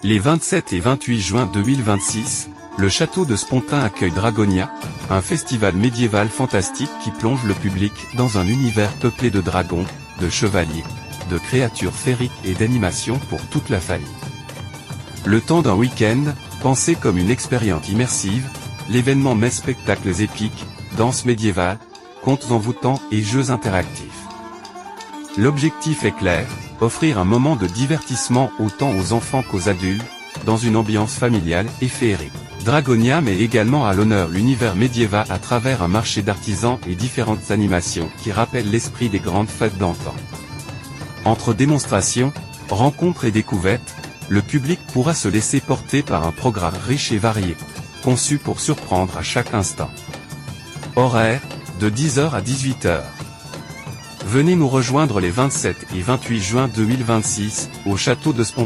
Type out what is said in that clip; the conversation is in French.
Les 27 et 28 juin 2026, le château de Spontin accueille Dragonia, un festival médiéval fantastique qui plonge le public dans un univers peuplé de dragons, de chevaliers, de créatures féeriques et d'animations pour toute la famille. Le temps d'un week-end, pensé comme une expérience immersive, l'événement met spectacles épiques, danses médiévales, contes envoûtants et jeux interactifs. L'objectif est clair, offrir un moment de divertissement autant aux enfants qu'aux adultes, dans une ambiance familiale et féerique. Dragonia met également à l'honneur l'univers médiéval à travers un marché d'artisans et différentes animations qui rappellent l'esprit des grandes fêtes d'antan. Entre démonstrations, rencontres et découvertes, le public pourra se laisser porter par un programme riche et varié, conçu pour surprendre à chaque instant. Horaire, de 10h à 18h. Venez nous rejoindre les 27 et 28 juin 2026, au château de Spontin.